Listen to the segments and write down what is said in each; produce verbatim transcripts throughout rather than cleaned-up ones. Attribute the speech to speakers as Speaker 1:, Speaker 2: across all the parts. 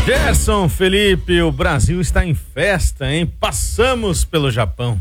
Speaker 1: Gerson Felipe, o Brasil está em festa, hein? Passamos pelo Japão.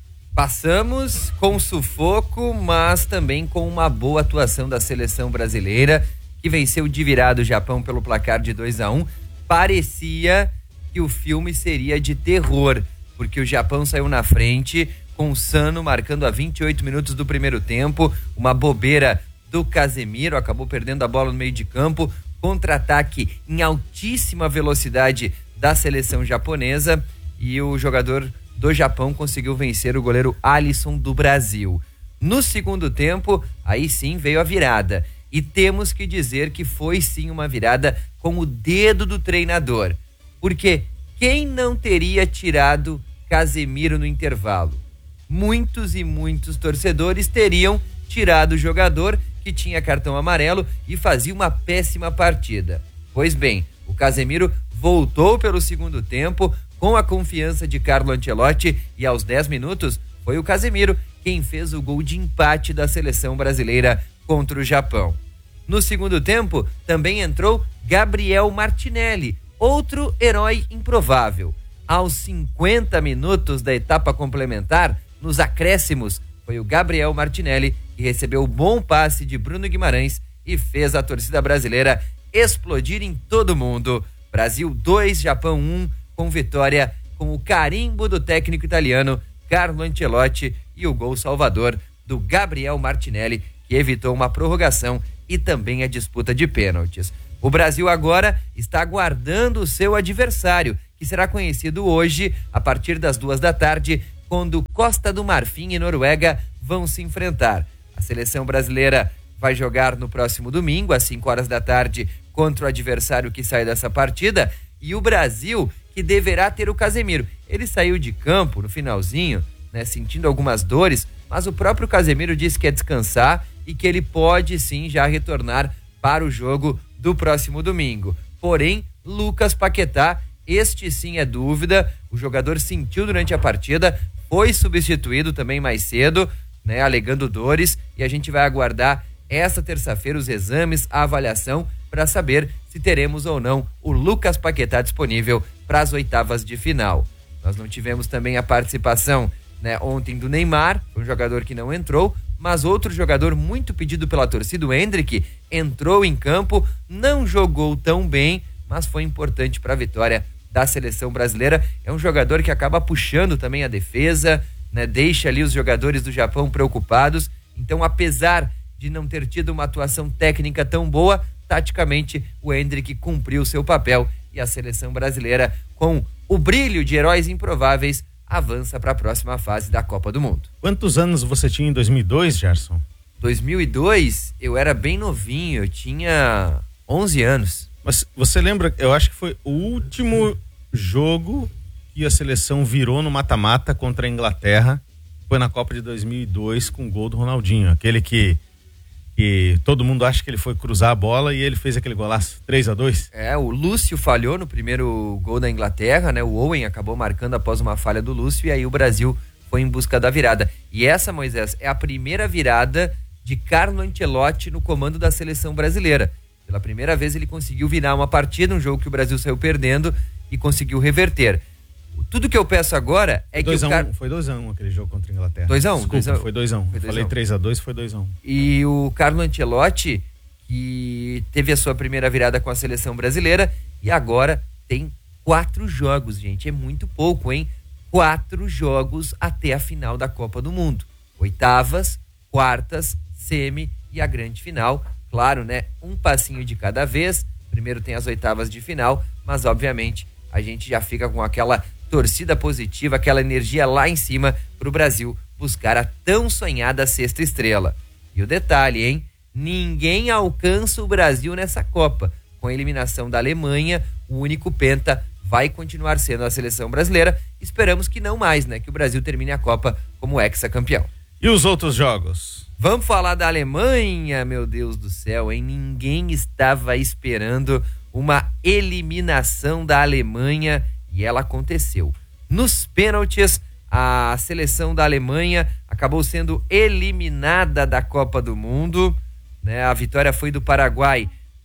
Speaker 2: Passamos com sufoco, mas também com uma boa atuação da seleção brasileira, que venceu de virada o Japão pelo placar de dois a um. Parecia que o filme seria de terror, porque o Japão saiu na frente, com o Sano marcando a vinte e oito minutos do primeiro tempo, uma bobeira do Casemiro, acabou perdendo a bola no meio de campo, contra-ataque em altíssima velocidade da seleção japonesa, e o jogador do Japão conseguiu vencer o goleiro Alisson do Brasil. No segundo tempo, aí sim veio a virada, e temos que dizer que foi sim uma virada com o dedo do treinador, porque quem não teria tirado Casemiro no intervalo? Muitos e muitos torcedores teriam tirado o jogador que tinha cartão amarelo e fazia uma péssima partida. Pois bem, o Casemiro voltou pelo segundo tempo com a confiança de Carlo Ancelotti e aos dez minutos foi o Casemiro quem fez o gol de empate da seleção brasileira contra o Japão. No segundo tempo também entrou Gabriel Martinelli, outro herói improvável. Aos cinquenta minutos da etapa complementar, nos acréscimos, foi o Gabriel Martinelli que recebeu o bom passe de Bruno Guimarães e fez a torcida brasileira explodir em todo mundo. Brasil dois, Japão um, com vitória com o carimbo do técnico italiano Carlo Ancelotti e o gol salvador do Gabriel Martinelli, que evitou uma prorrogação e também a disputa de pênaltis. O Brasil agora está aguardando o seu adversário, que será conhecido hoje a partir das duas da tarde, quando Costa do Marfim e Noruega vão se enfrentar. A seleção brasileira vai jogar no próximo domingo, às cinco horas da tarde, contra o adversário que sai dessa partida, e o Brasil, que deverá ter o Casemiro. Ele saiu de campo no finalzinho, né, sentindo algumas dores, mas o próprio Casemiro disse que é descansar e que ele pode sim já retornar para o jogo do próximo domingo. Porém, Lucas Paquetá, este sim é dúvida, o jogador sentiu durante a partida, foi substituído também mais cedo, né, alegando dores, e a gente vai aguardar essa terça-feira os exames, a avaliação, para saber se teremos ou não o Lucas Paquetá disponível para as oitavas de final. Nós não tivemos também a participação, né, ontem do Neymar, um jogador que não entrou, mas outro jogador muito pedido pela torcida, o Endrick, entrou em campo, não jogou tão bem, mas foi importante para a vitória da seleção brasileira. É um jogador que acaba puxando também a defesa, né, deixa ali os jogadores do Japão preocupados. Então, apesar de não ter tido uma atuação técnica tão boa, taticamente o Endrick cumpriu seu papel e a seleção brasileira, com o brilho de heróis improváveis, avança para a próxima fase da Copa do Mundo.
Speaker 1: Quantos anos você tinha em dois mil e dois, Gerson?
Speaker 2: dois mil e dois, eu era bem novinho, eu tinha onze anos.
Speaker 1: Mas você lembra, eu acho que foi o último jogo que a seleção virou no mata-mata contra a Inglaterra, foi na Copa de dois mil e dois com o gol do Ronaldinho, aquele que, que todo mundo acha que ele foi cruzar a bola e ele fez aquele golaço, três a dois.
Speaker 2: É, o Lúcio falhou no primeiro gol da Inglaterra, né? O Owen acabou marcando após uma falha do Lúcio, e aí o Brasil foi em busca da virada. E essa, Moisés, é a primeira virada de Carlo Ancelotti no comando da seleção brasileira. Pela primeira vez ele conseguiu virar uma partida, um jogo que o Brasil saiu perdendo, e conseguiu reverter. Tudo que eu peço agora é que o Car...
Speaker 1: Foi dois a um aquele jogo contra a Inglaterra.
Speaker 2: dois a um?
Speaker 1: Desculpa, dois a um. Foi dois a um. Eu falei três a dois, foi dois a um.
Speaker 2: E o Carlo Ancelotti, que teve a sua primeira virada com a seleção brasileira, e agora tem quatro jogos, gente. É muito pouco, hein? Quatro jogos até a final da Copa do Mundo. Oitavas, quartas, semi e a grande final. Claro, né? Um passinho de cada vez. Primeiro tem as oitavas de final, mas obviamente a gente já fica com aquela torcida positiva, aquela energia lá em cima para o Brasil buscar a tão sonhada sexta estrela. E o detalhe, hein? Ninguém alcança o Brasil nessa Copa. Com a eliminação da Alemanha, o único penta vai continuar sendo a seleção brasileira. Esperamos que não mais, né? Que o Brasil termine a Copa como hexacampeão.
Speaker 1: E os outros jogos?
Speaker 2: Vamos falar da Alemanha, meu Deus do céu, hein? Ninguém estava esperando uma eliminação da Alemanha e ela aconteceu. Nos pênaltis, a seleção da Alemanha acabou sendo eliminada da Copa do Mundo, né? A vitória foi do Paraguai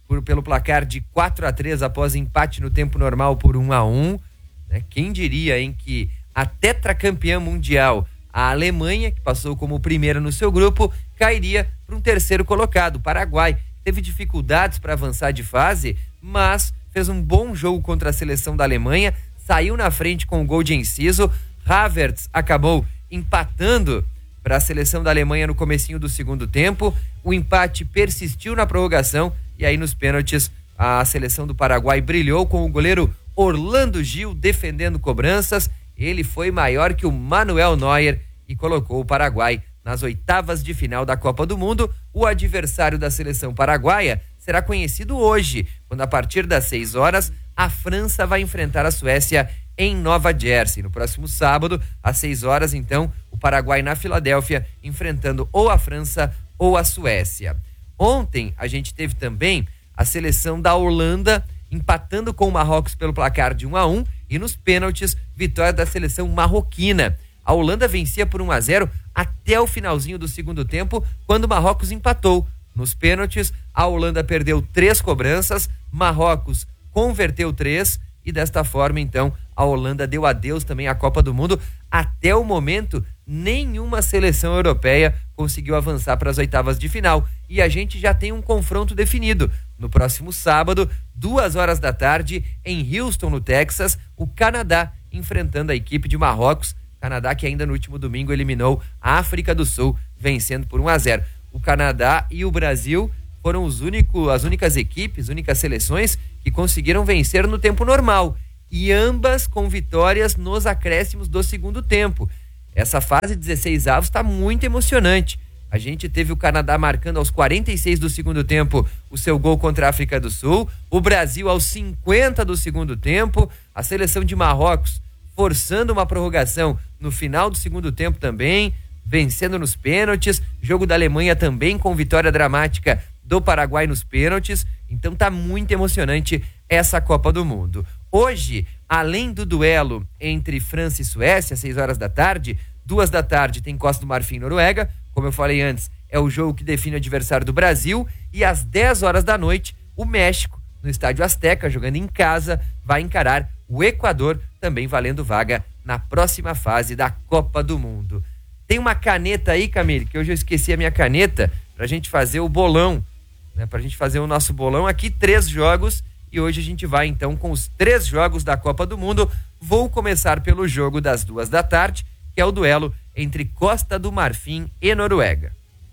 Speaker 2: por, pelo placar de quatro a três após empate no tempo normal por um a um. Né? Quem diria, hein, que a tetracampeã mundial, a Alemanha, que passou como primeira no seu grupo, cairia para um terceiro colocado, o Paraguai. Teve dificuldades para avançar de fase, mas fez um bom jogo contra a seleção da Alemanha, saiu na frente com o gol de Enciso. Havertz acabou empatando para a seleção da Alemanha no comecinho do segundo tempo. O empate persistiu na prorrogação e aí nos pênaltis a seleção do Paraguai brilhou com o goleiro Orlando Gil defendendo cobranças. Ele foi maior que o Manuel Neuer e colocou o Paraguai nas oitavas de final da Copa do Mundo. O adversário da seleção paraguaia será conhecido hoje, quando a partir das seis horas a França vai enfrentar a Suécia em Nova Jersey. No próximo sábado, às seis horas, então, o Paraguai na Filadélfia, enfrentando ou a França ou a Suécia. Ontem, a gente teve também a seleção da Holanda empatando com o Marrocos pelo placar de um a um e nos pênaltis, vitória da seleção marroquina. A Holanda vencia por um a zero até o finalzinho do segundo tempo, quando o Marrocos empatou. Nos pênaltis, a Holanda perdeu três cobranças, Marrocos converteu três e desta forma, então, a Holanda deu adeus também à Copa do Mundo. Até o momento, nenhuma seleção europeia conseguiu avançar para as oitavas de final e a gente já tem um confronto definido. No próximo sábado, duas horas da tarde, em Houston, no Texas, o Canadá enfrentando a equipe de Marrocos. Canadá que ainda no último domingo eliminou a África do Sul, vencendo por um a zero. O Canadá e o Brasil foram os únicos, as únicas equipes, únicas seleções que conseguiram vencer no tempo normal. E ambas com vitórias nos acréscimos do segundo tempo. Essa fase de dezesseis avos está muito emocionante. A gente teve o Canadá marcando aos quarenta e seis do segundo tempo o seu gol contra a África do Sul. O Brasil aos cinquenta do segundo tempo. A seleção de Marrocos forçando uma prorrogação no final do segundo tempo também, vencendo nos pênaltis. Jogo da Alemanha também com vitória dramática do Paraguai nos pênaltis. Então tá muito emocionante essa Copa do Mundo. Hoje, além do duelo entre França e Suécia, às seis horas da tarde, duas da tarde tem Costa do Marfim e Noruega. Como eu falei antes, é o jogo que define o adversário do Brasil. E às dez horas da noite, o México, no Estádio Azteca, jogando em casa, vai encarar o Equador, também valendo vaga na próxima fase da Copa do Mundo. Tem uma caneta aí, Camille, que hoje eu esqueci a minha caneta, pra gente fazer o bolão, né? Pra gente fazer o nosso bolão aqui, três jogos, e hoje a gente vai então com os três jogos da Copa do Mundo. Vou começar pelo jogo das duas da tarde, que é o duelo entre Costa do Marfim e Noruega.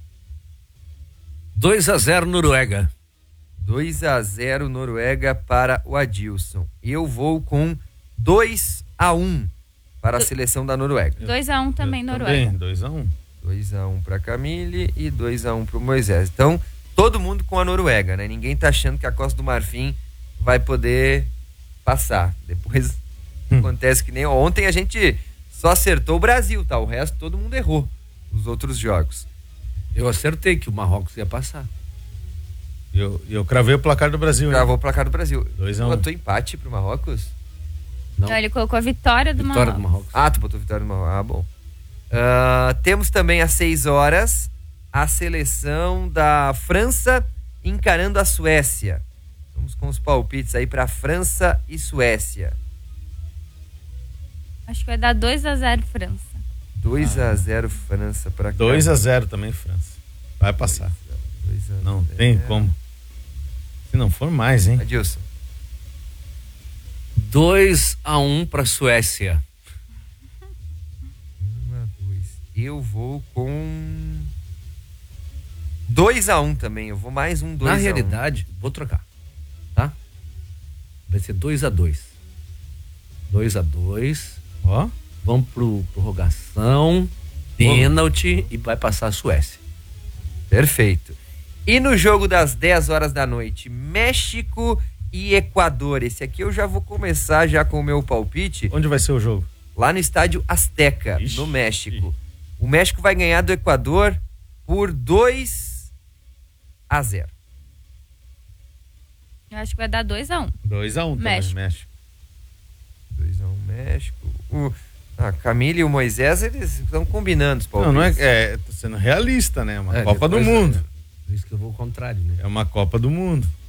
Speaker 3: dois a zero Noruega.
Speaker 2: dois a zero Noruega para o Adilson. Eu vou com dois a um para a seleção da Noruega.
Speaker 4: dois a um também,
Speaker 1: Eu
Speaker 4: Noruega.
Speaker 1: Também, dois a um.
Speaker 2: dois a um para Camille e dois a um para o Moisés. Então, todo mundo com a Noruega, né? Ninguém tá achando que a Costa do Marfim vai poder passar. Depois hum. acontece que nem ontem a gente só acertou o Brasil, tá? O resto todo mundo errou os outros jogos.
Speaker 3: Eu acertei que o Marrocos ia passar.
Speaker 1: Eu, eu cravei o placar do Brasil.
Speaker 2: Cravou o placar do Brasil.
Speaker 1: dois a um.
Speaker 2: Botou empate pro Marrocos?
Speaker 4: Não. Então ele colocou a vitória do
Speaker 3: Vitória
Speaker 4: Marrocos.
Speaker 3: do Marrocos.
Speaker 2: Ah, tu botou vitória do Marrocos. Ah, bom. Uh, temos também às seis horas a seleção da França encarando a Suécia. Vamos com os palpites aí para França e Suécia.
Speaker 4: Acho que vai dar dois a zero França.
Speaker 2: dois a zero França para cá.
Speaker 1: dois a zero também França. Vai passar.
Speaker 2: dois a zero.
Speaker 1: Não tem como. Se não for mais, hein?
Speaker 2: Adilson.
Speaker 3: dois a um para Suécia.
Speaker 2: um a dois. Eu vou com dois a um também. Eu vou mais um dois a um.
Speaker 3: Na realidade, vou trocar. Tá? Vai ser dois a dois. dois a dois.
Speaker 1: Ó.
Speaker 3: Vamos pro prorrogação, pênalti e vai passar a Suécia.
Speaker 2: Perfeito. E no jogo das dez horas da noite, México e Equador. Esse aqui eu já vou começar já com o meu palpite.
Speaker 1: Onde vai ser o jogo?
Speaker 2: Lá no estádio Azteca,
Speaker 1: Ixi.
Speaker 2: no México. O México vai ganhar do Equador por dois a zero.
Speaker 4: Eu acho que vai dar dois a um.
Speaker 1: dois a um também,
Speaker 4: México.
Speaker 1: México.
Speaker 2: dois a um México. O, a Camille e o Moisés, eles estão combinando os
Speaker 1: Não,
Speaker 2: palpites.
Speaker 1: não é, é. Tá sendo realista, né? Uma
Speaker 3: É,
Speaker 1: Copa do
Speaker 3: depois,
Speaker 1: Mundo.
Speaker 3: é, por isso que eu vou ao contrário, né?
Speaker 1: É uma Copa do Mundo.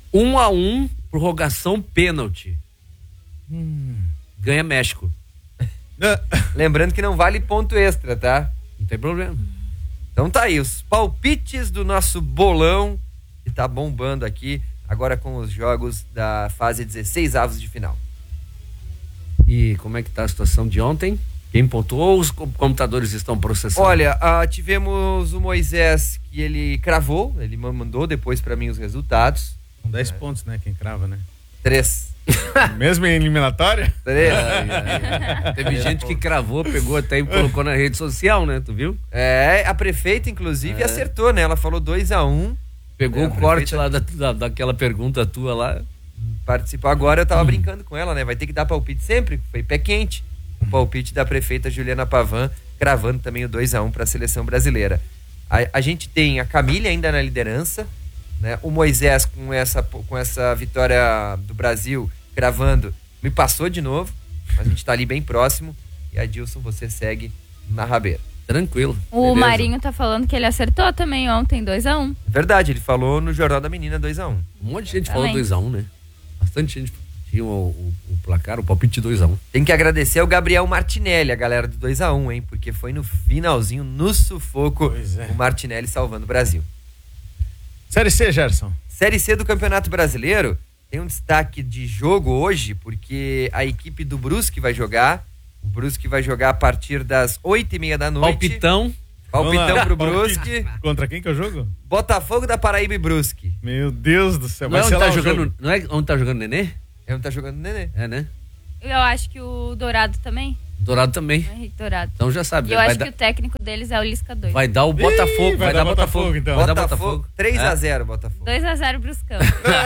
Speaker 3: Um a um, prorrogação, pênalti. Hum. Ganha México.
Speaker 2: Lembrando que não vale ponto extra, tá?
Speaker 3: Não tem problema.
Speaker 2: Então tá aí, os palpites do nosso bolão, que tá bombando aqui, agora com os jogos da fase dezesseis avos de final.
Speaker 3: E como é que tá a situação de ontem? Quem pontuou? Os computadores estão processando?
Speaker 2: Olha, uh, tivemos o Moisés, que ele cravou, ele mandou depois pra mim os resultados.
Speaker 1: Com dez é. pontos, né? Quem crava, né?
Speaker 2: Três.
Speaker 1: Mesmo em eliminatória?
Speaker 2: Três.
Speaker 3: Ai, ai. Teve gente que cravou, pegou até e colocou na rede social, né? Tu viu?
Speaker 2: É, a prefeita, inclusive, é. acertou, né? Ela falou dois a um.
Speaker 3: Pegou é, o corte prefeita... lá da, da, daquela pergunta tua lá.
Speaker 2: Participou agora, eu tava hum. brincando com ela, né? Vai ter que dar palpite sempre, foi pé quente. O palpite da prefeita Juliana Pavan, cravando também o dois a um para a seleção brasileira. A, a gente tem a Camille ainda na liderança, né? O Moisés com essa, com essa vitória do Brasil, cravando, me passou de novo, mas a gente tá ali bem próximo. E a Dilson, você segue na rabeira.
Speaker 3: Tranquilo.
Speaker 4: O beleza. Marinho tá falando que ele acertou também ontem, dois a um.
Speaker 2: Verdade, ele falou no Jornal da Menina dois a um.
Speaker 3: Um monte de gente também falou dois a um, né? Bastante gente tinha o, o, o placar, o palpite dois a um.
Speaker 2: Tem que agradecer ao Gabriel Martinelli, a galera do dois a um, hein? Porque foi no finalzinho, no sufoco, é. o Martinelli salvando o Brasil.
Speaker 1: Série C, Gerson.
Speaker 2: Série C do Campeonato Brasileiro tem um destaque de jogo hoje, porque a equipe do Brusque vai jogar. O Brusque vai jogar a partir das oito e meia da noite.
Speaker 3: Palpitão.
Speaker 2: Palpitão pro Brusque.
Speaker 1: Contra quem que é o jogo?
Speaker 2: Botafogo da Paraíba e Brusque.
Speaker 1: Meu Deus do céu.
Speaker 3: Não é onde tá jogando, não é onde tá jogando Nenê?
Speaker 2: É onde tá jogando Nenê.
Speaker 3: É, né?
Speaker 4: Eu acho que o Dourado também.
Speaker 3: Dourado também.
Speaker 4: Henrique Dourado.
Speaker 3: Então já sabe.
Speaker 4: E eu acho dar... que o técnico deles é o Lisca dois.
Speaker 3: Vai dar o Botafogo.
Speaker 1: Ih, vai,
Speaker 3: vai
Speaker 1: dar
Speaker 3: dar
Speaker 1: Botafogo,
Speaker 3: Botafogo,
Speaker 1: então.
Speaker 2: Vai dar Botafogo. três a zero, é? Botafogo.
Speaker 4: dois a zero Bruscão.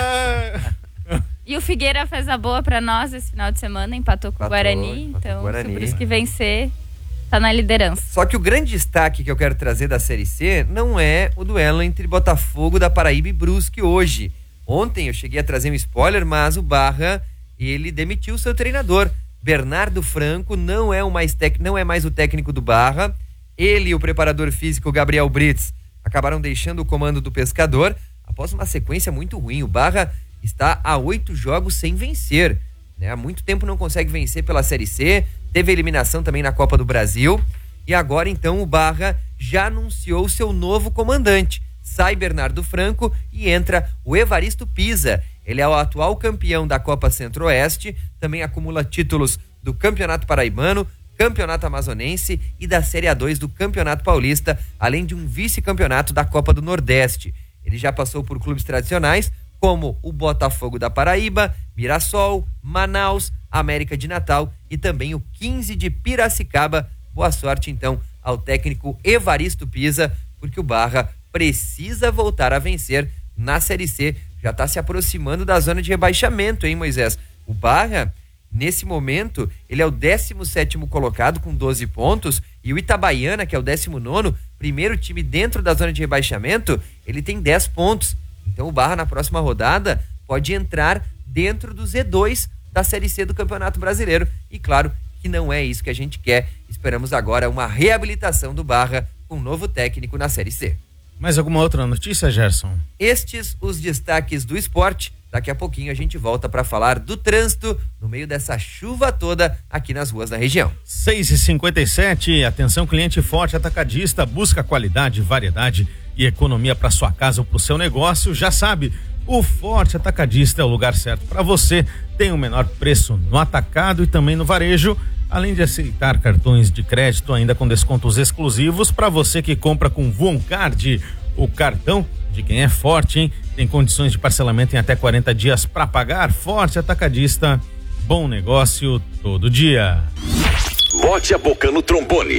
Speaker 4: E o Figueira fez a boa pra nós esse final de semana, empatou com empatou, o Guarani. Então, Guarani. Se o Brusque vencer, tá na liderança.
Speaker 2: Só que o grande destaque que eu quero trazer da Série C não é o duelo entre Botafogo da Paraíba e Brusque hoje. Ontem eu cheguei a trazer um spoiler, mas o Barra, ele demitiu seu treinador. Bernardo Franco não é, o mais tec... não é mais o técnico do Barra. Ele e o preparador físico Gabriel Brits acabaram deixando o comando do Pescador após uma sequência muito ruim. O Barra está a oito jogos sem vencer, né? Há muito tempo não consegue vencer pela Série C, teve eliminação também na Copa do Brasil, e agora então o Barra já anunciou seu novo comandante. Sai Bernardo Franco e entra o Evaristo Pisa. Ele é o atual campeão da Copa Centro-Oeste, também acumula títulos do Campeonato Paraibano, Campeonato Amazonense e da Série A dois do Campeonato Paulista, além de um vice-campeonato da Copa do Nordeste. Ele já passou por clubes tradicionais, como o Botafogo da Paraíba, Mirassol, Manaus, América de Natal e também o quinze de Piracicaba. Boa sorte, então, ao técnico Evaristo Pisa, porque o Barra precisa voltar a vencer na Série C. Já está se aproximando da zona de rebaixamento, hein, Moisés? O Barra, nesse momento, ele é o décimo sétimo colocado com doze pontos, e o Itabaiana, que é o décimo nono, primeiro time dentro da zona de rebaixamento, ele tem dez pontos. Então o Barra, na próxima rodada, pode entrar dentro do Z dois da Série C do Campeonato Brasileiro. E claro que não é isso que a gente quer. Esperamos agora uma reabilitação do Barra com um novo técnico na Série C.
Speaker 1: Mais alguma outra notícia, Gerson?
Speaker 2: Estes os destaques do esporte. Daqui a pouquinho a gente volta para falar do trânsito no meio dessa chuva toda aqui nas ruas da região.
Speaker 1: seis e cinquenta e sete, atenção cliente Forte Atacadista, busca qualidade, variedade e economia para sua casa ou para o seu negócio. Já sabe, o Forte Atacadista é o lugar certo para você. Tem o menor preço no atacado e também no varejo, além de aceitar cartões de crédito ainda com descontos exclusivos para você que compra com Voncard, o cartão de quem é forte, hein? Tem condições de parcelamento em até quarenta dias para pagar. Forte Atacadista, bom negócio todo dia.
Speaker 5: Bote a boca no trombone.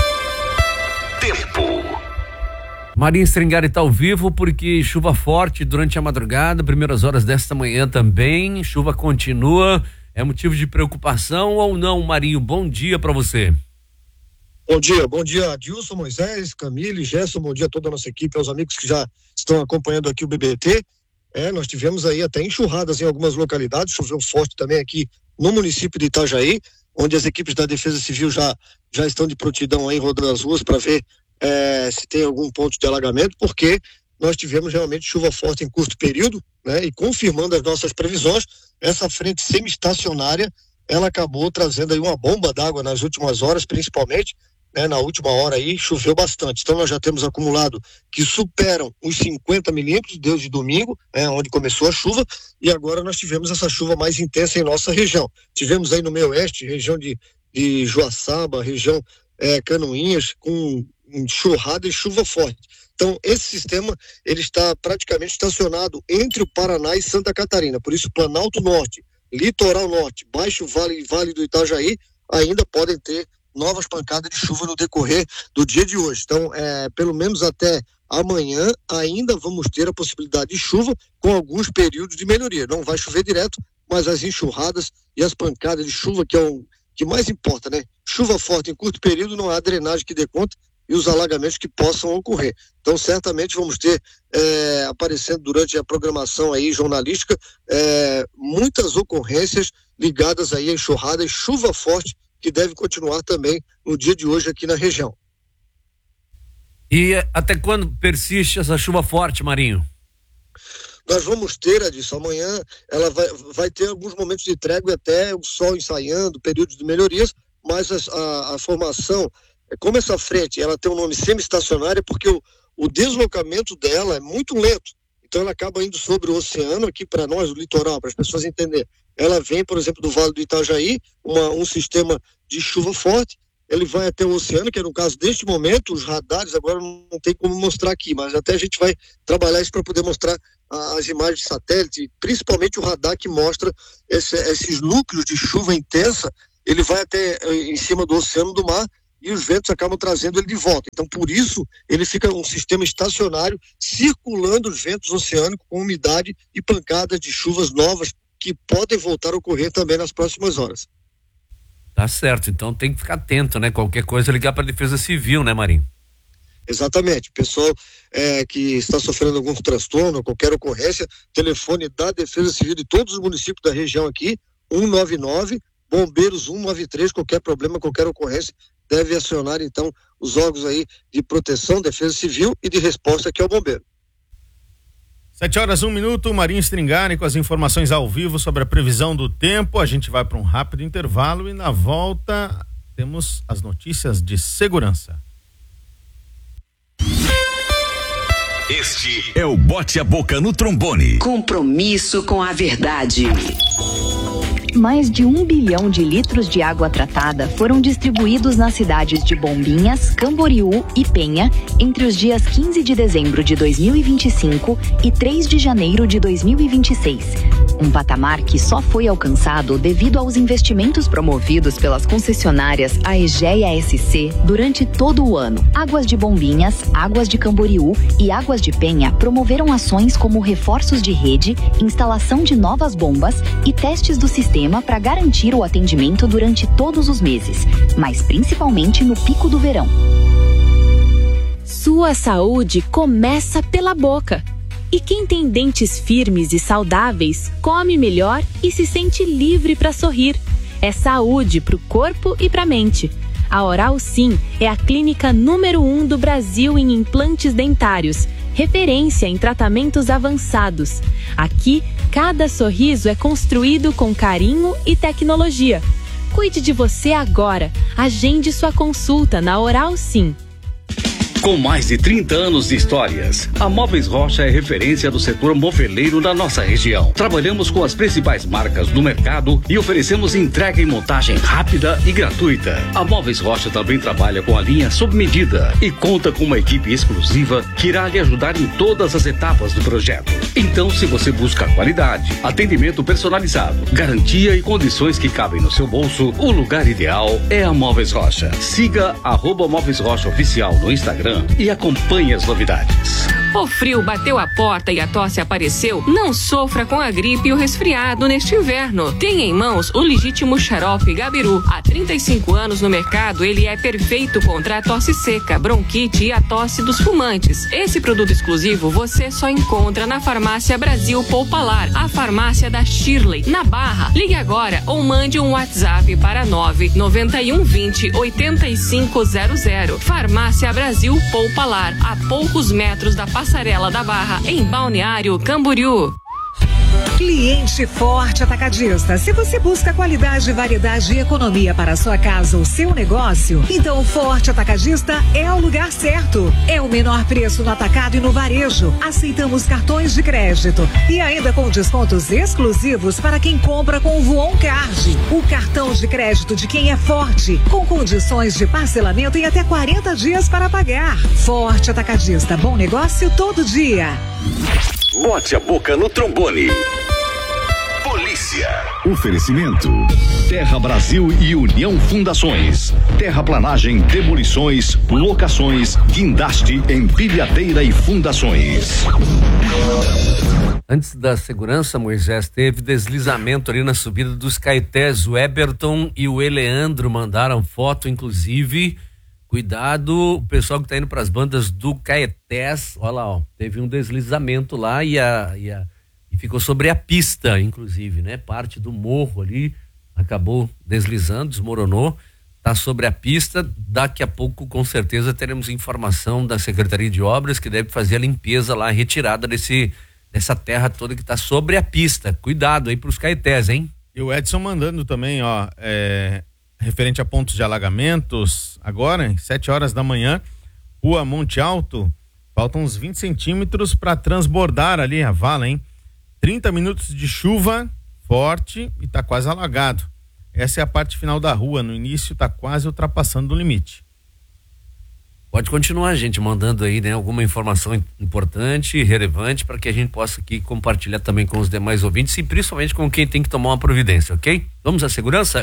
Speaker 5: Tempo.
Speaker 3: Marinho Stringari está ao vivo porque chuva forte durante a madrugada, primeiras horas desta manhã também, chuva continua. É motivo de preocupação ou não, Marinho? Bom dia para você.
Speaker 6: Bom dia, bom dia Adilson, Moisés, Camille, Gerson, bom dia a toda a nossa equipe, aos amigos que já estão acompanhando aqui o B B T. É, nós tivemos aí até enxurradas em algumas localidades, choveu forte também aqui no município de Itajaí, onde as equipes da Defesa Civil já, já estão de prontidão aí rodando as ruas para ver é, se tem algum ponto de alagamento, porque nós tivemos realmente chuva forte em curto período, né? E confirmando as nossas previsões, essa frente semi-estacionária, ela acabou trazendo aí uma bomba d'água nas últimas horas, principalmente, né? Na última hora aí choveu bastante. Então nós já temos acumulado que superam os cinquenta milímetros desde domingo, né? Onde começou a chuva, e agora nós tivemos essa chuva mais intensa em nossa região. Tivemos aí no meio oeste, região de, de Joaçaba, região é, Canoinhas, com enxurrada e chuva forte. Então, esse sistema, ele está praticamente estacionado entre o Paraná e Santa Catarina. Por isso, Planalto Norte, Litoral Norte, Baixo Vale e Vale do Itajaí ainda podem ter novas pancadas de chuva no decorrer do dia de hoje. Então, é, pelo menos até amanhã, ainda vamos ter a possibilidade de chuva com alguns períodos de melhoria. Não vai chover direto, mas as enxurradas e as pancadas de chuva, que é o que mais importa, né? Chuva forte em curto período, não há drenagem que dê conta, e os alagamentos que possam ocorrer. Então, certamente vamos ter é, aparecendo durante a programação aí jornalística é, muitas ocorrências ligadas aí a enxurrada e chuva forte que deve continuar também no dia de hoje aqui na região.
Speaker 3: E até quando persiste essa chuva forte, Marinho?
Speaker 6: Nós vamos ter, Adilson, amanhã ela vai, vai ter alguns momentos de trégua até o sol ensaiando, períodos de melhorias, mas a, a, a formação, como essa frente ela tem um nome semi-estacionária, porque o, o deslocamento dela é muito lento, então ela acaba indo sobre o oceano aqui para nós, o litoral, para as pessoas entenderem. Ela vem, por exemplo, do Vale do Itajaí, uma, um sistema de chuva forte, ele vai até o oceano, que é no caso deste momento, os radares agora não tem como mostrar aqui, mas até a gente vai trabalhar isso para poder mostrar a, as imagens de satélite, principalmente o radar que mostra esse, esses núcleos de chuva intensa, ele vai até em cima do oceano, do mar, e os ventos acabam trazendo ele de volta. Então, por isso, ele fica um sistema estacionário, circulando os ventos oceânicos com umidade e pancadas de chuvas novas que podem voltar a ocorrer também nas próximas horas.
Speaker 3: Tá certo, então tem que ficar atento, né? Qualquer coisa ligar para a Defesa Civil, né, Marinho?
Speaker 6: Exatamente. O pessoal é, que está sofrendo algum transtorno, qualquer ocorrência, telefone da Defesa Civil de todos os municípios da região aqui, um nove nove, Bombeiros um nove três, qualquer problema, qualquer ocorrência, deve acionar então os órgãos aí de proteção, Defesa Civil e de resposta, que é o bombeiro.
Speaker 1: Sete horas, um minuto, Marinho Stringari com as informações ao vivo sobre a previsão do tempo. A gente vai para um rápido intervalo e na volta temos as notícias de segurança.
Speaker 5: Este é o Bote a Boca no Trombone.
Speaker 7: Compromisso com a verdade.
Speaker 8: Mais de um bilhão de litros de água tratada foram distribuídos nas cidades de Bombinhas, Camboriú e Penha entre os dias quinze de dezembro de dois mil e vinte e cinco e três de janeiro de dois mil e vinte e seis. Um patamar que só foi alcançado devido aos investimentos promovidos pelas concessionárias Aegea e A S C durante todo o ano. Águas de Bombinhas, Águas de Camboriú e Águas de Penha promoveram ações como reforços de rede, instalação de novas bombas e testes do sistema para garantir o atendimento durante todos os meses, mas principalmente no pico do verão.
Speaker 9: Sua saúde começa pela boca. E quem tem dentes firmes e saudáveis, come melhor e se sente livre para sorrir. É saúde para o corpo e para a mente. A Oral Sim é a clínica número um do Brasil em implantes dentários, referência em tratamentos avançados. Aqui, cada sorriso é construído com carinho e tecnologia. Cuide de você agora. Agende sua consulta na Oral Sim.
Speaker 10: Com mais de trinta anos de histórias, a Móveis Rocha é referência do setor moveleiro da nossa região. Trabalhamos com as principais marcas do mercado e oferecemos entrega e montagem rápida e gratuita. A Móveis Rocha também trabalha com a linha sob medida e conta com uma equipe exclusiva que irá lhe ajudar em todas as etapas do projeto. Então, se você busca qualidade, atendimento personalizado, garantia e condições que cabem no seu bolso, o lugar ideal é a Móveis Rocha. Siga arroba Móveis Rocha Oficial no Instagram e acompanhe as novidades.
Speaker 11: O frio bateu a porta e a tosse apareceu? Não sofra com a gripe e o resfriado neste inverno. Tenha em mãos o legítimo xarope Gabiru. Há trinta e cinco anos no mercado, ele é perfeito contra a tosse seca, bronquite e a tosse dos fumantes. Esse produto exclusivo você só encontra na Farmácia Brasil Poupalar, a farmácia da Shirley, na Barra. Ligue agora ou mande um WhatsApp para nove nove um vinte oitenta e cinco zero zero. Farmácia Brasil Poupalar, a poucos metros da Passarela da Barra, em Balneário Camboriú.
Speaker 12: Cliente Forte Atacadista. Se você busca qualidade, variedade e economia para a sua casa ou seu negócio, então o Forte Atacadista é o lugar certo. É o menor preço no atacado e no varejo. Aceitamos cartões de crédito e ainda com descontos exclusivos para quem compra com o Voon Card. O cartão de crédito de quem é forte, com condições de parcelamento em até quarenta dias para pagar. Forte Atacadista, bom negócio todo dia.
Speaker 5: Bote a boca no trombone. Polícia. Oferecimento. Terra Brasil e União Fundações. Terraplanagem, demolições, locações, guindaste, empilhadeira e fundações.
Speaker 3: Antes da segurança, Moisés, teve deslizamento ali na subida dos Caetés. O Eberton e o Eleandro mandaram foto, inclusive. Cuidado, o pessoal que tá indo para as bandas do Caetés, olha lá, ó, teve um deslizamento lá e, a, e, a, e ficou sobre a pista, inclusive, né? Parte do morro ali acabou deslizando, desmoronou, tá sobre a pista. Daqui a pouco, com certeza, teremos informação da Secretaria de Obras que deve fazer a limpeza lá, a retirada desse, dessa terra toda que tá sobre a pista. Cuidado aí pros Caetés, hein?
Speaker 1: E o Edson mandando também, ó, é... referente a pontos de alagamentos, agora, em sete horas da manhã, Rua Monte Alto, faltam uns vinte centímetros para transbordar ali a vala, hein? trinta minutos de chuva forte e tá quase alagado. Essa é a parte final da rua, no início tá quase ultrapassando o limite.
Speaker 3: Pode continuar, gente, mandando aí, né, alguma informação importante, relevante, para que a gente possa aqui compartilhar também com os demais ouvintes e principalmente com quem tem que tomar uma providência, ok? Vamos à segurança?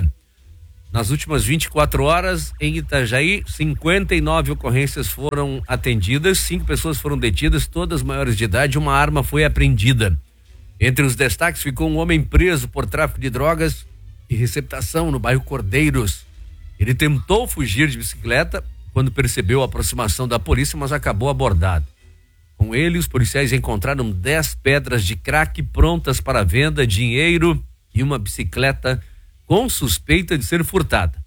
Speaker 3: Nas últimas vinte e quatro horas, em Itajaí, cinquenta e nove ocorrências foram atendidas, cinco pessoas foram detidas, todas maiores de idade, uma arma foi apreendida. Entre os destaques ficou um homem preso por tráfico de drogas e receptação no bairro Cordeiros. Ele tentou fugir de bicicleta quando percebeu a aproximação da polícia, mas acabou abordado. Com ele, os policiais encontraram dez pedras de crack prontas para venda, dinheiro e uma bicicleta com suspeita de ser furtada.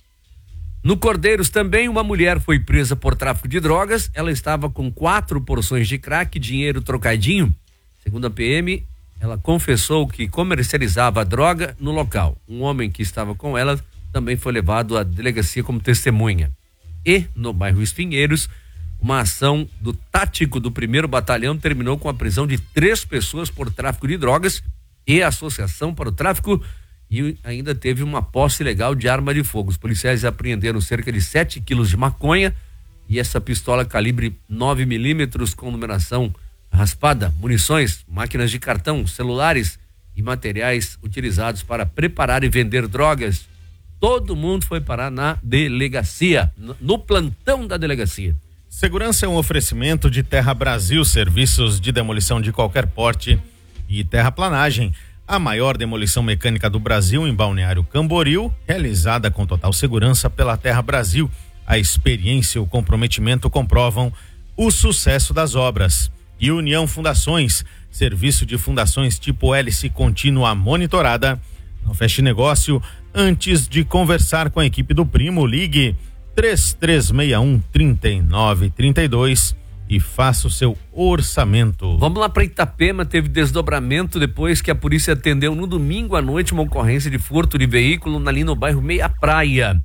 Speaker 3: No Cordeiros também uma mulher foi presa por tráfico de drogas. Ela estava com quatro porções de crack, dinheiro trocadinho. Segundo a P M, ela confessou que comercializava a droga no local. Um homem que estava com ela também foi levado à delegacia como testemunha. E no bairro Espinheiros, uma ação do tático do primeiro batalhão terminou com a prisão de três pessoas por tráfico de drogas e associação para o tráfico. E ainda teve uma posse ilegal de arma de fogo. Os policiais apreenderam cerca de sete quilos de maconha e essa pistola calibre nove milímetros com numeração raspada, munições, máquinas de cartão, celulares e materiais utilizados para preparar e vender drogas. Todo mundo foi parar na delegacia, no plantão da delegacia.
Speaker 1: Segurança é um oferecimento de Terra Brasil, serviços de demolição de qualquer porte e terraplanagem. A maior demolição mecânica do Brasil em Balneário Camboriú, realizada com total segurança pela Terra Brasil. A experiência e o comprometimento comprovam o sucesso das obras. E União Fundações, serviço de fundações tipo hélice contínua monitorada. Não feche negócio antes de conversar com a equipe do Primo. Ligue três três seis um, três nove três dois e faça o seu orçamento.
Speaker 3: Vamos lá para Itapema, teve desdobramento depois que a polícia atendeu no domingo à noite uma ocorrência de furto de veículo ali no bairro Meia Praia.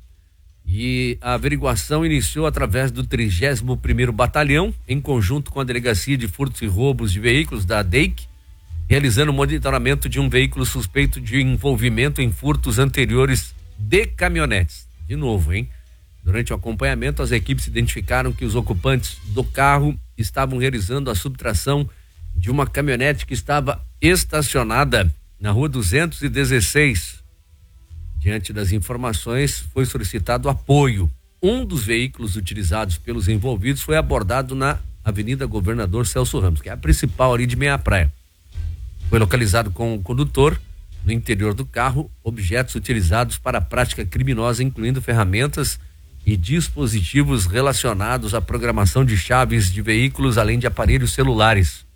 Speaker 3: E a averiguação iniciou através do trigésimo primeiro Batalhão, em conjunto com a Delegacia de Furtos e Roubos de Veículos da D E I C, realizando o monitoramento de um veículo suspeito de envolvimento em furtos anteriores de caminhonetes. De novo, hein? Durante o acompanhamento, as equipes identificaram que os ocupantes do carro estavam realizando a subtração de uma caminhonete que estava estacionada na rua duzentos e dezesseis. Diante das informações, foi solicitado apoio. Um dos veículos utilizados pelos envolvidos foi abordado na Avenida Governador Celso Ramos, que é a principal ali de Meia Praia. Foi localizado com o condutor, no interior do carro, objetos utilizados para a prática criminosa, incluindo ferramentas e dispositivos relacionados à programação de chaves de veículos, além de aparelhos celulares.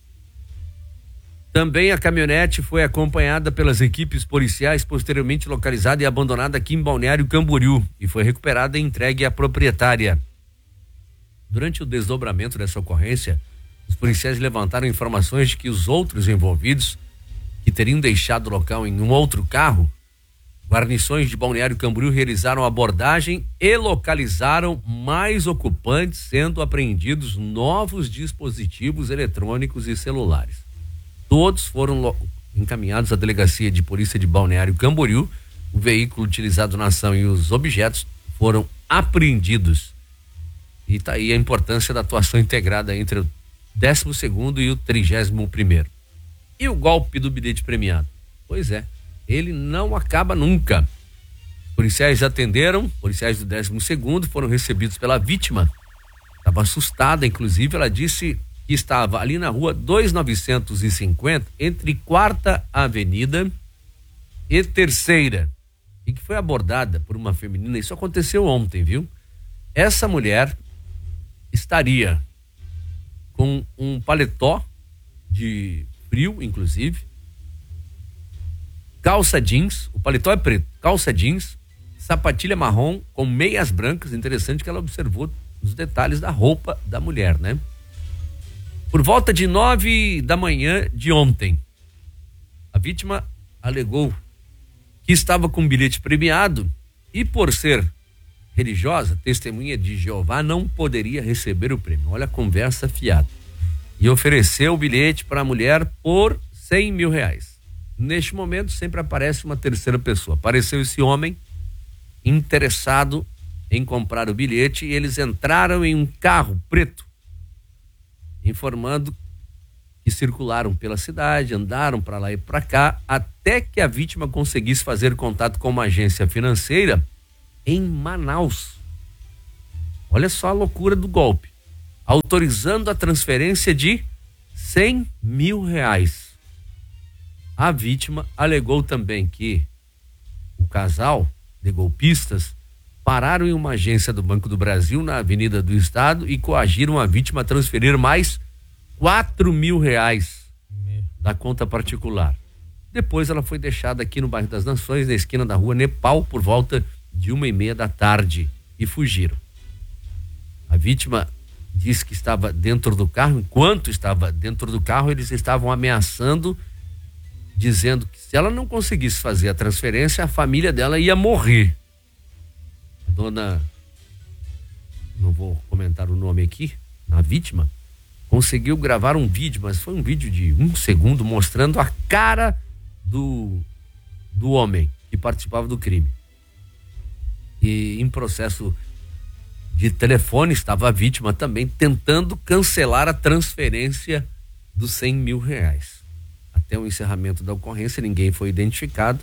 Speaker 3: Também a caminhonete foi acompanhada pelas equipes policiais, posteriormente localizada e abandonada aqui em Balneário Camboriú, e foi recuperada e entregue à proprietária. Durante o desdobramento dessa ocorrência, Os policiais levantaram informações de que os outros envolvidos, que teriam deixado o local em um outro carro, guarnições de Balneário Camboriú realizaram abordagem e localizaram mais ocupantes, sendo apreendidos novos dispositivos eletrônicos e celulares. Todos foram lo- encaminhados à delegacia de polícia de Balneário Camboriú. O veículo utilizado na ação e os objetos foram apreendidos. E tá aí a importância da atuação integrada entre o décimo segundo e o trigésimo primeiro. E o golpe do bilhete premiado? Pois é, ele não acaba nunca. Policiais atenderam, policiais do décimo segundo foram recebidos pela vítima. Estava assustada, inclusive, ela disse que estava ali na rua dois mil novecentos e cinquenta, entre Quarta Avenida e Terceira, e que foi abordada por uma feminina. Isso aconteceu ontem, viu? Essa mulher estaria com um paletó de frio, inclusive, calça jeans, o paletó é preto, calça jeans, sapatilha marrom com meias brancas. Interessante que ela observou os detalhes da roupa da mulher, né? Por volta de nove da manhã de ontem, a vítima alegou que estava com um bilhete premiado e, por ser religiosa, testemunha de Jeová, não poderia receber o prêmio. Olha a conversa fiada. E ofereceu o bilhete para a mulher por cem mil reais. Neste momento sempre aparece uma terceira pessoa. Apareceu esse homem interessado em comprar o bilhete e eles entraram em um carro preto, informando que circularam pela cidade, andaram para lá e para cá, até que a vítima conseguisse fazer contato com uma agência financeira em Manaus. Olha só a loucura do golpe. Autorizando a transferência de cem mil reais. A vítima alegou também que o casal de golpistas pararam em uma agência do Banco do Brasil na Avenida do Estado e coagiram a vítima a transferir mais quatro mil reais da conta particular. Depois ela foi deixada aqui no bairro das Nações, na esquina da rua Nepal, por volta de uma e meia da tarde, e fugiram. A vítima disse que estava dentro do carro. Enquanto estava dentro do carro, eles estavam ameaçando, dizendo que se ela não conseguisse fazer a transferência, a família dela ia morrer. A dona, não vou comentar o nome aqui, a vítima, conseguiu gravar um vídeo, mas foi um vídeo de um segundo mostrando a cara do, do homem que participava do crime. E em processo de telefone estava a vítima também tentando cancelar a transferência dos cem mil reais. Até o encerramento da ocorrência ninguém foi identificado,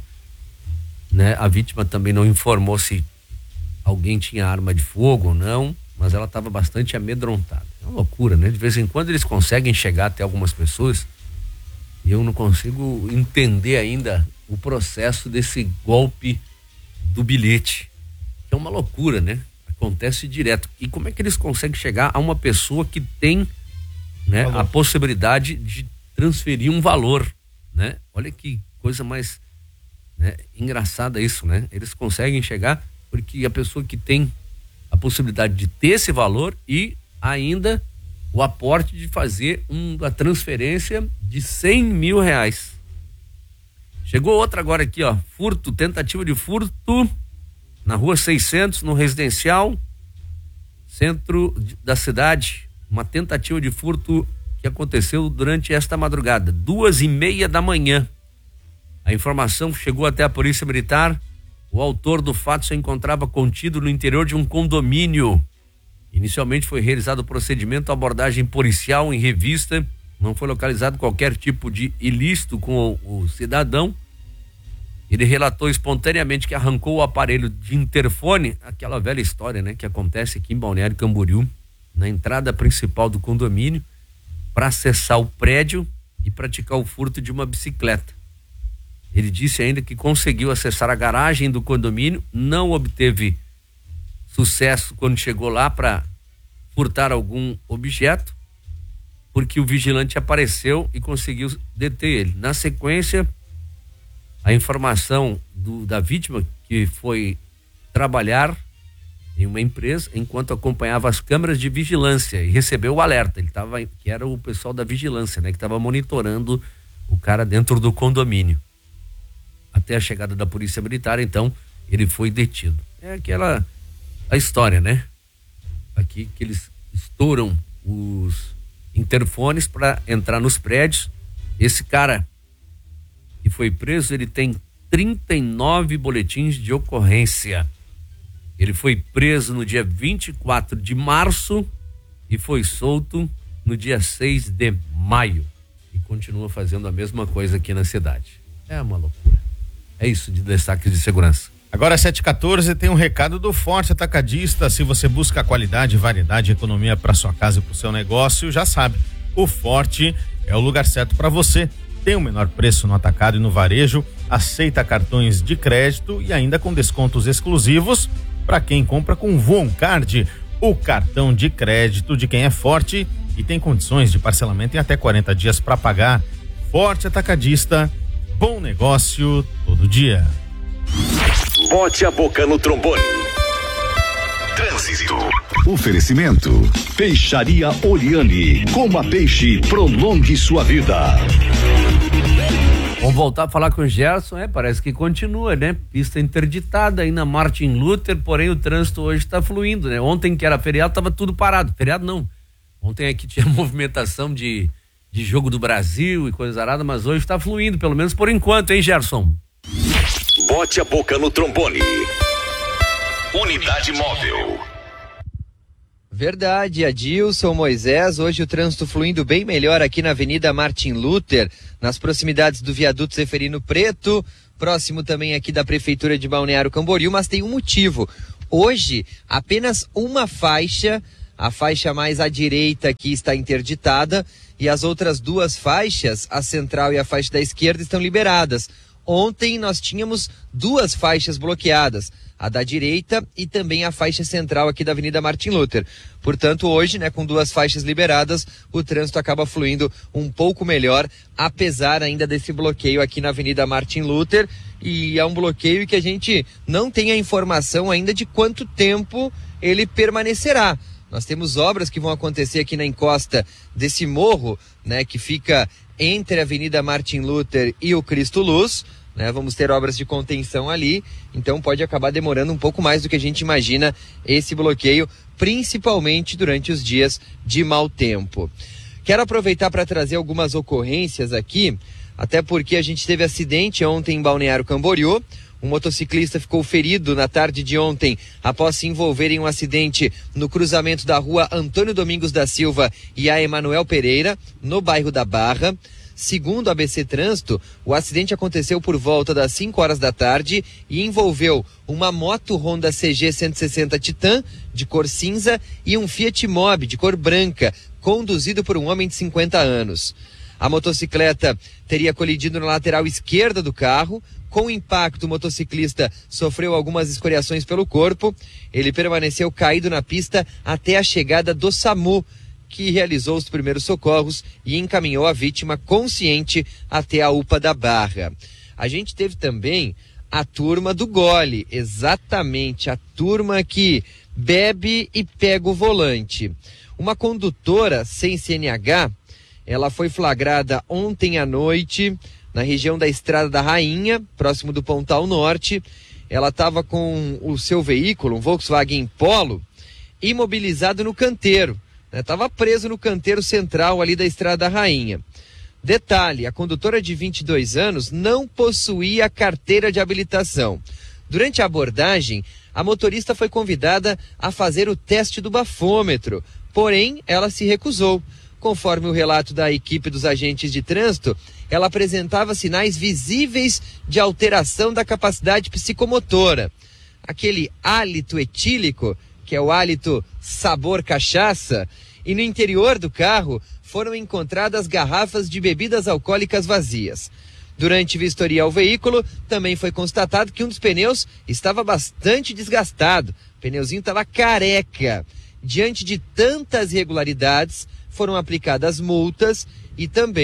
Speaker 3: né? A vítima também não informou se alguém tinha arma de fogo ou não, mas ela estava bastante amedrontada. É uma loucura, né? De vez em quando eles conseguem chegar até algumas pessoas e eu não consigo entender ainda o processo desse golpe do bilhete. É uma loucura, né? Acontece direto. E como é que eles conseguem chegar a uma pessoa que tem, né, a possibilidade de transferir um valor, né? Olha que coisa mais, né, engraçada isso, né? Eles conseguem chegar porque a pessoa que tem a possibilidade de ter esse valor e ainda o aporte de fazer uma transferência de cem mil reais. Chegou outra agora aqui, ó, furto, tentativa de furto na rua seiscentos, no residencial, centro da cidade. Uma tentativa de furto que aconteceu durante esta madrugada, duas e meia da manhã. A informação chegou até a Polícia Militar. O autor do fato se encontrava contido no interior de um condomínio. Inicialmente foi realizado o procedimento, abordagem policial em revista. Não foi localizado qualquer tipo de ilícito com o, o cidadão. Ele relatou espontaneamente que arrancou o aparelho de interfone, aquela velha história, né, que acontece aqui em Balneário Camboriú, na entrada principal do condomínio, para acessar o prédio e praticar o furto de uma bicicleta. Ele disse ainda que conseguiu acessar a garagem do condomínio, não obteve sucesso quando chegou lá para furtar algum objeto, porque o vigilante apareceu e conseguiu deter ele. Na sequência, a informação do, da vítima, que foi trabalhar em uma empresa enquanto acompanhava as câmeras de vigilância e recebeu o alerta. Ele tava, que era o pessoal da vigilância, né? Que estava monitorando o cara dentro do condomínio. Até a chegada da polícia militar, então, ele foi detido. É aquela a história, né? Aqui que eles estouram os interfones para entrar nos prédios. Esse cara que foi preso, ele tem trinta e nove boletins de ocorrência. Ele foi preso no dia vinte e quatro de março e foi solto no dia seis de maio. E continua fazendo a mesma coisa aqui na cidade. É uma loucura. É isso de destaque de segurança.
Speaker 1: Agora, sete e quatorze, tem um recado do Forte Atacadista. Se você busca qualidade, variedade e economia para sua casa e para o seu negócio, já sabe, o Forte é o lugar certo para você. Tem o menor preço no atacado e no varejo, aceita cartões de crédito e ainda com descontos exclusivos para quem compra com Voon Card, o cartão de crédito de quem é forte e tem condições de parcelamento em até quarenta dias para pagar. Forte Atacadista, bom negócio todo dia.
Speaker 5: Bote a boca no trombone. Trânsito. Oferecimento. Peixaria Oriane. Coma peixe, prolongue sua vida.
Speaker 3: Vamos voltar a falar com o Gerson, é, parece que continua, né? Pista interditada aí na Martin Luther, porém o trânsito hoje está fluindo, né? Ontem que era feriado, tava tudo parado. Feriado não. Ontem aqui tinha movimentação de, de jogo do Brasil e coisa arada, mas hoje está fluindo, pelo menos por enquanto, hein, Gerson?
Speaker 5: Bote a boca no trombone. Unidade móvel.
Speaker 2: Verdade, Adilson, Moisés, hoje o trânsito fluindo bem melhor aqui na Avenida Martin Luther, nas proximidades do viaduto Zeferino Preto, próximo também aqui da Prefeitura de Balneário Camboriú, mas tem um motivo. Hoje, apenas uma faixa, a faixa mais à direita aqui está interditada e as outras duas faixas, a central e a faixa da esquerda, estão liberadas. Ontem nós tínhamos duas faixas bloqueadas, a da direita e também a faixa central aqui da Avenida Martin Luther. Portanto, hoje, né, com duas faixas liberadas, o trânsito acaba fluindo um pouco melhor, apesar ainda desse bloqueio aqui na Avenida Martin Luther. E é um bloqueio que a gente não tem a informação ainda de quanto tempo ele permanecerá. Nós temos obras que vão acontecer aqui na encosta desse morro, né, que fica entre a Avenida Martin Luther e o Cristo Luz, né? Vamos ter obras de contenção ali, então pode acabar demorando um pouco mais do que a gente imagina esse bloqueio, principalmente durante os dias de mau tempo. Quero aproveitar para trazer algumas ocorrências aqui, até porque a gente teve acidente ontem em Balneário Camboriú. Um motociclista ficou ferido na tarde de ontem após se envolver em um acidente no cruzamento da rua Antônio Domingos da Silva e a Emanuel Pereira, no bairro da Barra. Segundo a A B C Trânsito, o acidente aconteceu por volta das cinco horas da tarde e envolveu uma moto Honda C G cento e sessenta Titan, de cor cinza, e um Fiat Mobi, de cor branca, conduzido por um homem de cinquenta anos. A motocicleta teria colidido na lateral esquerda do carro. Com o impacto, o motociclista sofreu algumas escoriações pelo corpo. Ele permaneceu caído na pista até a chegada do SAMU, que realizou os primeiros socorros e encaminhou a vítima consciente até a U P A da Barra. A gente teve também a turma do gole, exatamente, a turma que bebe e pega o volante. Uma condutora sem C N H, ela foi flagrada ontem à noite na região da Estrada da Rainha, próximo do Pontal Norte. Ela estava com o seu veículo, um Volkswagen Polo, imobilizado no canteiro. Estava preso no canteiro central ali da Estrada da Rainha. Detalhe, a condutora de vinte e dois anos não possuía carteira de habilitação. Durante a abordagem, a motorista foi convidada a fazer o teste do bafômetro, porém ela se recusou. Conforme o relato da equipe dos agentes de trânsito, ela apresentava sinais visíveis de alteração da capacidade psicomotora. Aquele hálito etílico, que é o hálito sabor cachaça, e no interior do carro foram encontradas garrafas de bebidas alcoólicas vazias. Durante vistoria ao veículo, também foi constatado que um dos pneus estava bastante desgastado. O pneuzinho estava careca. Diante de tantas irregularidades, foram aplicadas multas e também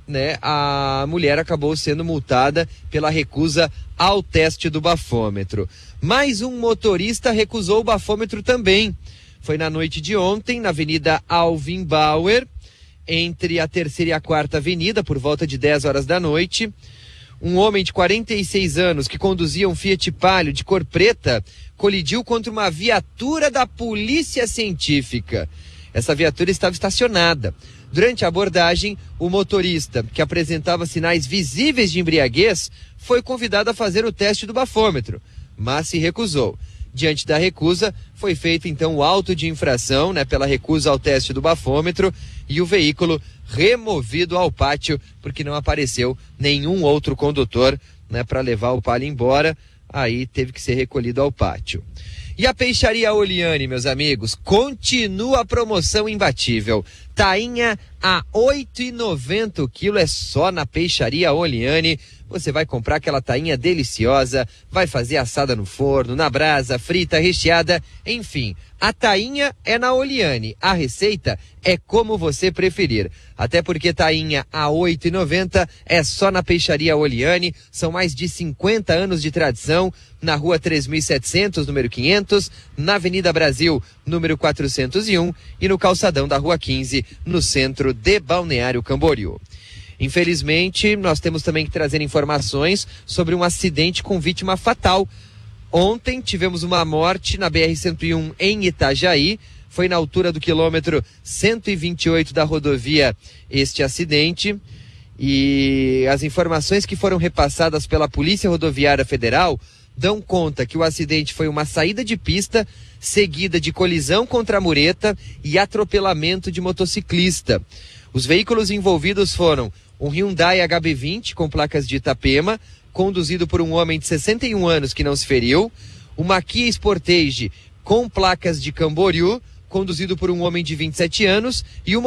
Speaker 2: né, a mulher acabou sendo multada pela recusa ao teste do bafômetro. Mais um motorista recusou o bafômetro também. Foi na noite de ontem, na Avenida Alvin Bauer, entre a terceira e a quarta avenida, por volta de dez horas da noite. Um homem de quarenta e seis anos que conduzia um Fiat Palio de cor preta colidiu contra uma viatura da Polícia Científica. Essa viatura estava estacionada. Durante a abordagem, o motorista, que apresentava sinais visíveis de embriaguez, foi convidado a fazer o teste do bafômetro, mas se recusou. Diante da recusa, foi feito então o auto de infração, né, pela recusa ao teste do bafômetro, e o veículo removido ao pátio, porque não apareceu nenhum outro condutor, né, para levar o Palio embora. Aí teve que ser recolhido ao pátio. E a Peixaria Oliane, meus amigos, continua a promoção imbatível. Tainha a oito reais e noventa centavos o quilo, é só na Peixaria Oliane. Você vai comprar aquela tainha deliciosa, vai fazer assada no forno, na brasa, frita, recheada, enfim. A tainha é na Oliane, a receita é como você preferir. Até porque tainha a oito reais e noventa centavos é só na Peixaria Oliane, são mais de cinquenta anos de tradição, na rua três mil e setecentos, número quinhentos, na Avenida Brasil, número quatrocentos e um, e no calçadão da Rua quinze, no centro de Balneário Camboriú. Infelizmente, nós temos também que trazer informações sobre um acidente com vítima fatal. Ontem tivemos uma morte na B R cento e um em Itajaí, foi na altura do quilômetro cento e vinte e oito da rodovia este acidente, e as informações que foram repassadas pela Polícia Rodoviária Federal dão conta que o acidente foi uma saída de pista, seguida de colisão contra a mureta e atropelamento de motociclista. Os veículos envolvidos foram um Hyundai H B vinte com placas de Itapema, conduzido por um homem de sessenta e um anos que não se feriu, uma Kia Sportage com placas de Camboriú, conduzido por um homem de vinte e sete anos, e uma